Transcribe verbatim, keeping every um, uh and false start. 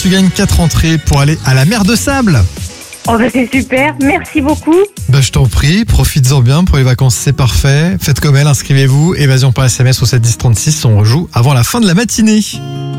Tu gagnes quatre entrées pour aller à la mer de Sable. Oh bah c'est super, merci beaucoup. Bah, je t'en prie, profites-en bien pour les vacances, c'est parfait. Faites comme elle, inscrivez-vous, évasion par S M S au sept dix trente-six, on rejoue avant la fin de la matinée.